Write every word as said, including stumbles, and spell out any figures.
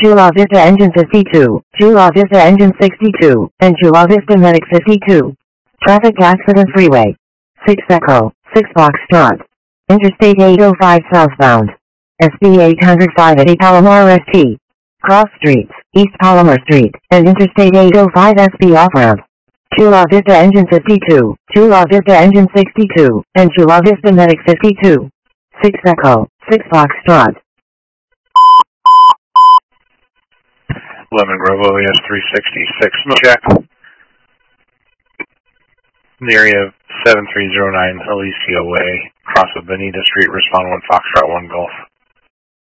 Chula Vista Engine fifty-two, Chula Vista Engine sixty-two, and Chula Vista Medic fifty-two. Traffic Accident Freeway. six Echo, six Foxtrot. Interstate eight oh five southbound. S B eight oh five eighty Palomar S T. Cross Streets, East Palomar Street, and Interstate eight oh five S B off-ramp. Chula Vista Engine fifty-two, Chula Vista Engine sixty-two, and Chula Vista Medic fifty-two. six Echo, six Foxtrot. Lemon Grove O E S three sixty-six, check. In the area of seven three zero nine Alicia Way, cross of Bonita Street, respond one Foxtrot one Golf.